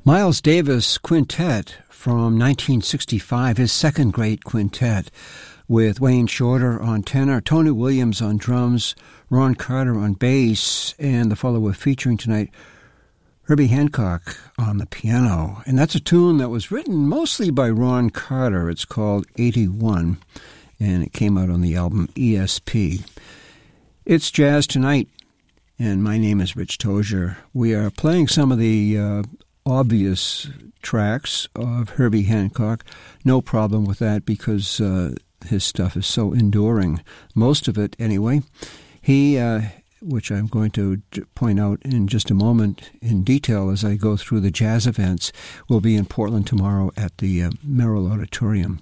Miles Davis Quintet from 1965, his second great quintet, with Wayne Shorter on tenor, Tony Williams on drums, Ron Carter on bass, and the fellow we're featuring tonight, Herbie Hancock on the piano. And that's a tune that was written mostly by Ron Carter. It's called 81, and it came out on the album ESP. It's Jazz Tonight, and my name is Rich Tozier. We are playing some of the obvious tracks of Herbie Hancock. No problem with that because his stuff is so enduring. Most of it, anyway. He, which I'm going to point out in just a moment in detail as I go through the jazz events, will be in Portland tomorrow at the Merrill Auditorium.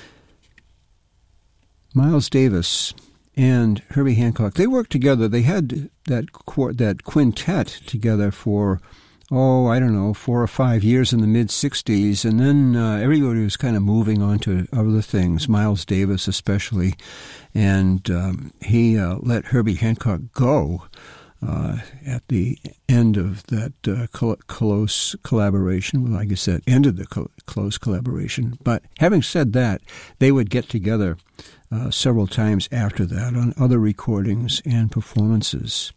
Miles Davis and Herbie Hancock, they worked together. They had that quintet together for 4 or 5 years in the mid-'60s, and then everybody was kind of moving on to other things, Miles Davis especially, and he let Herbie Hancock go at the end of that close collaboration. Well, like I said, ended the close collaboration. But having said that, they would get together several times after that on other recordings and performances.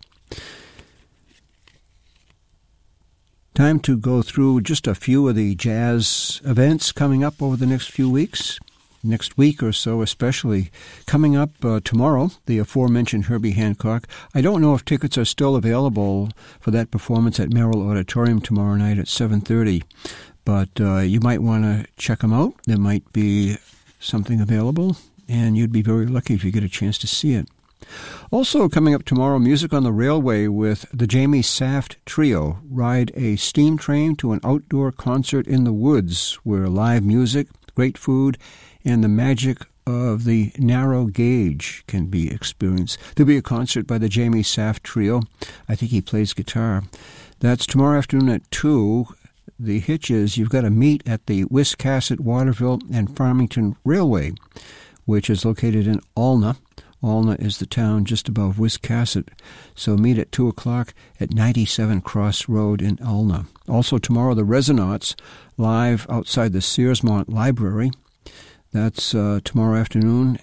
Time to go through just a few of the jazz events coming up over the next few weeks. Next week or so especially. Coming up tomorrow, the aforementioned Herbie Hancock. I don't know if tickets are still available for that performance at Merrill Auditorium tomorrow night at 7:30. But you might want to check them out. There might be something available, and you'd be very lucky if you get a chance to see it. Also coming up tomorrow, Music on the Railway with the Jamie Saft Trio. Ride a steam train to an outdoor concert in the woods where live music, great food, and the magic of the narrow gauge can be experienced. There'll be a concert by the Jamie Saft Trio. I think he plays guitar. That's tomorrow afternoon at 2. The hitch is you've got to meet at the Wiscasset, Waterville, and Farmington Railway, which is located in Alna. Alna is the town just above Wiscasset, so meet at 2 o'clock at 97 Cross Road in Alna. Also tomorrow, the Resonauts, live outside the Searsmont Library. That's tomorrow afternoon,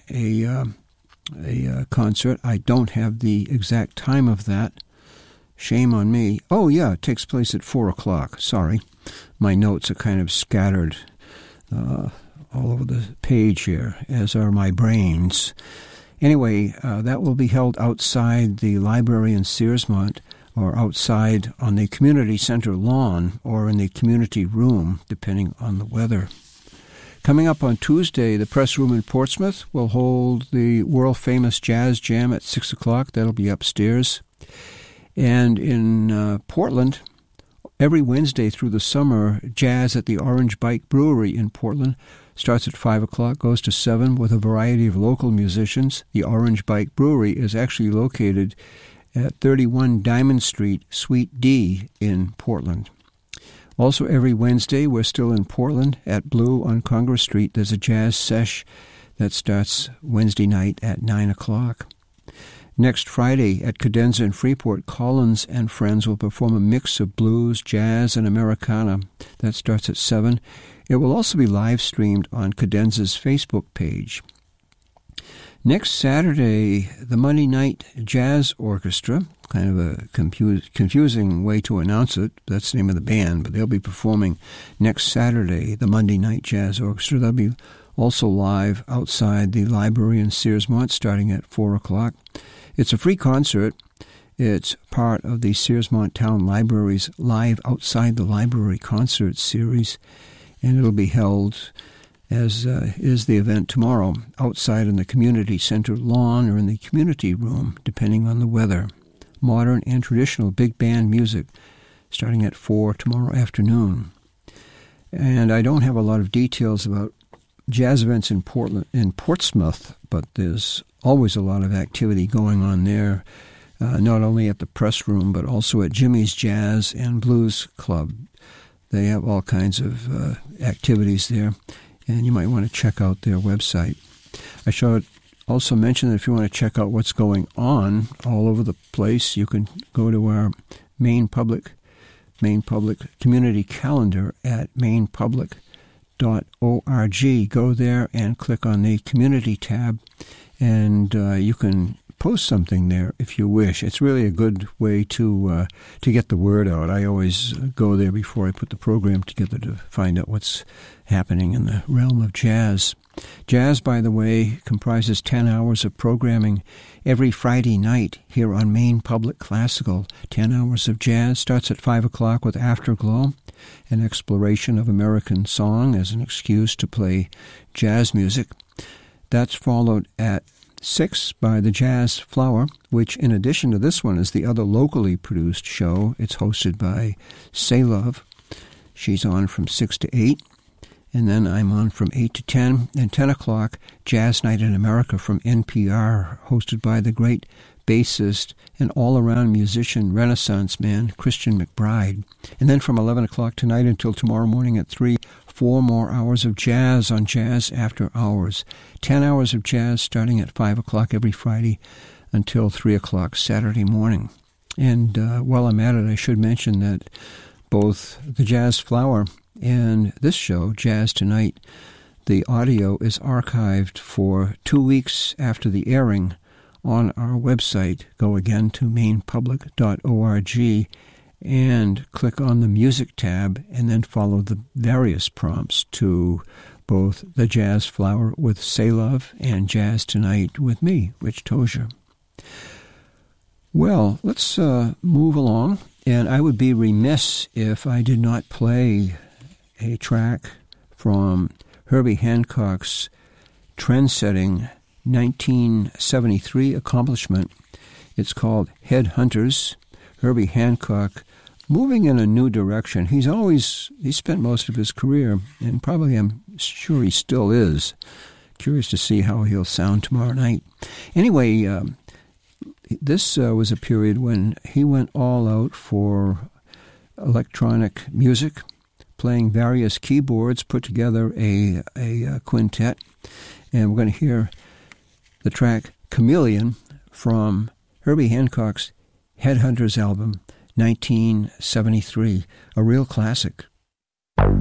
a concert. I don't have the exact time of that. Shame on me. Oh, yeah, it takes place at 4 o'clock. Sorry. My notes are kind of scattered all over the page here, as are my brains. Anyway, that will be held outside the library in Searsmont, or outside on the community center lawn, or in the community room, depending on the weather. Coming up on Tuesday, the Press Room in Portsmouth will hold the world-famous Jazz Jam at 6 o'clock. That'll be upstairs. And in Portland, every Wednesday through the summer, jazz at the Orange Bike Brewery in Portland starts at 5 o'clock, goes to 7 with a variety of local musicians. The Orange Bike Brewery is actually located at 31 Diamond Street, Suite D in Portland. Also every Wednesday, we're still in Portland at Blue on Congress Street. There's a jazz sesh that starts Wednesday night at 9 o'clock. Next Friday at Cadenza in Freeport, Collins and Friends will perform a mix of blues, jazz, and Americana. That starts at 7. It will also be live streamed on Cadenza's Facebook page. Next Saturday, the Monday Night Jazz Orchestra, kind of a confusing way to announce it. That's the name of the band, but they'll be performing next Saturday, the Monday Night Jazz Orchestra. They'll be also live outside the library in Searsmont starting at 4 o'clock. It's a free concert. It's part of the Searsmont Town Library's Live Outside the Library concert series, and it'll be held, as is the event tomorrow, outside in the community center lawn or in the community room, depending on the weather. Modern and traditional big band music starting at 4 tomorrow afternoon. And I don't have a lot of details about jazz events in Portsmouth, but there's always a lot of activity going on there, not only at the Press Room, but also at Jimmy's Jazz and Blues Club. They have all kinds of activities there, and you might want to check out their website. I should also mention that if you want to check out what's going on all over the place, you can go to our main public Maine Public Community Calendar at mainepublic.org. Go there and click on the Community tab, and you can post something there if you wish. It's really a good way to get the word out. I always go there before I put the program together to find out what's happening in the realm of jazz. Jazz, by the way, comprises 10 hours of programming every Friday night here on Maine Public Classical. 10 hours of jazz starts at 5 o'clock with Afterglow, an exploration of American song as an excuse to play jazz music. That's followed at 6 by the Jazz Flower, which in addition to this one is the other locally produced show. It's hosted by Say Love. She's on from 6 to 8. And then I'm on from 8 to 10. And 10 o'clock, Jazz Night in America from NPR, hosted by the great bassist and all-around musician, Renaissance man, Christian McBride. And then from 11 o'clock tonight until tomorrow morning at 3, 4 more hours of jazz on Jazz After Hours. 10 hours of jazz starting at 5 o'clock every Friday until 3 o'clock Saturday morning. And while I'm at it, I should mention that both the Jazz Flower and this show, Jazz Tonight, the audio is archived for 2 weeks after the airing on our website. Go again to mainepublic.org and click on the Music tab, and then follow the various prompts to both the Jazz Flower with Say Love and Jazz Tonight with me, Rich Tozier. Well, let's move along, and I would be remiss if I did not play a track from Herbie Hancock's trend-setting 1973 accomplishment. It's called Headhunters. Herbie Hancock moving in a new direction. He spent most of his career, and probably I'm sure he still is. Curious to see how he'll sound tomorrow night. Anyway, this was a period when he went all out for electronic music, playing various keyboards, put together a quintet. And we're going to hear the track Chameleon from Herbie Hancock's Headhunters album, 1973, a real classic.